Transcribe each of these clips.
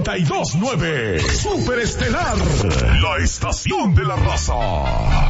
92.9. Super Estelar, la estación de la raza.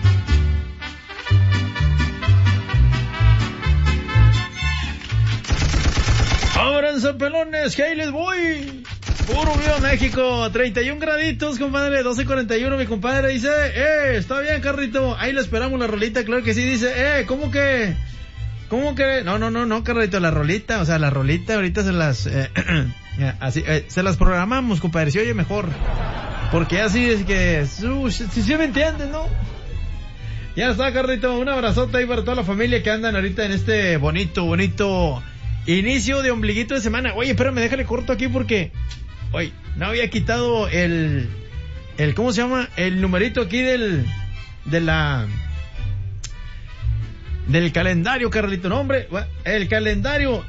¡Ábranse, pelones, que ahí les voy! Puro Viva México, 31 graditos, compadre, 12:41, mi compadre dice, está bien, Carlito, ahí le esperamos la rolita, claro que sí, dice, ¿cómo que? No, Carlito, la rolita, ahorita se las, así, se las programamos, compadre, si oye mejor, porque así es que, si me entienden, ¿no? Ya está, Carlito, un abrazote ahí para toda la familia que andan ahorita en este bonito inicio de ombliguito de semana. Oye, espérame, déjale corto aquí porque, oye, no había quitado el ¿cómo se llama? El numerito aquí del calendario, Carlito. No, hombre, el calendario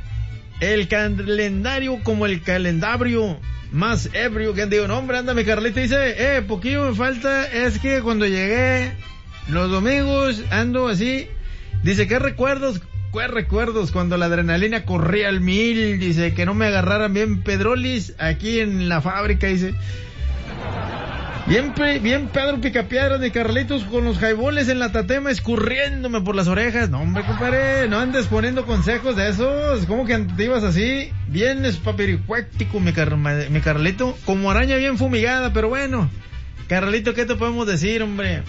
como el calendario más ebrio que digo, no, hombre, ándame, Carlito, dice, poquillo me falta, es que cuando llegué los domingos ando así, dice, ¿qué recuerdos cuando la adrenalina corría al 1000? Dice, que no me agarraran bien pedrolis aquí en la fábrica, dice. Bien Pedro Picapiedras de Carlitos con los jaiboles en la tatema escurriéndome por las orejas. No, hombre, compadre, no andes poniendo consejos de esos. ¿Cómo que te ibas así? Bien espapiricuético, mi Carlito. Como araña bien fumigada, pero bueno. Carlito, ¿qué te podemos decir, hombre?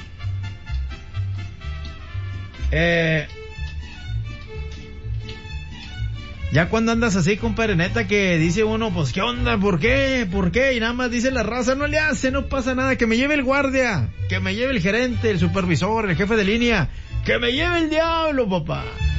Ya cuando andas así, compadre, neta, que dice uno, pues, ¿qué onda? ¿Por qué? Y nada más dice la raza, no le hace, no pasa nada, que me lleve el guardia, que me lleve el gerente, el supervisor, el jefe de línea, que me lleve el diablo, papá.